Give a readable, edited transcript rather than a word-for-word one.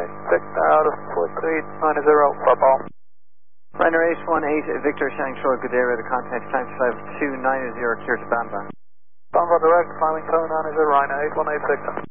Victor out of 4390 for ball. Rhino Ace 18 Victor Shangshore, good day, the contact time 5290, clear to Bamba. Bamba direct, climbing 790, Rhino 818 Victor.